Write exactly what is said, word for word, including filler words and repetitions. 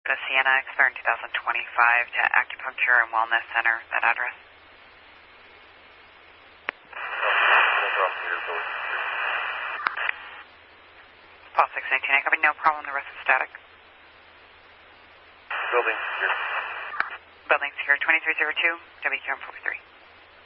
The Sienna expired in two thousand twenty-five to Acupuncture and Wellness Center, that address. Paul six nineteen, I copy, no problem, the rest is static. Building secure. Building secure, twenty-three zero two, W Q M forty-three.